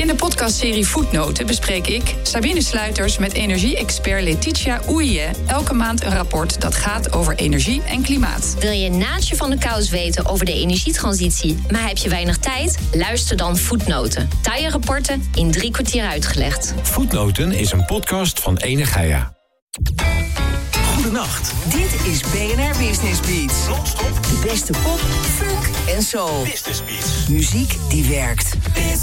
In de podcastserie Voetnoten bespreek ik, Sabine Sluiters, met energie-expert Letitia Oeije elke maand een rapport dat gaat over energie en klimaat. Wil je naadje van de kous weten over de energietransitie, maar heb je weinig tijd? Luister dan Voetnoten. Taaie rapporten in 3 kwartier uitgelegd. Voetnoten is een podcast van Energia. Goedenacht. Dit is BNR Business Beats. Non-stop. De beste pop, funk en soul. Business Beats. Muziek die werkt.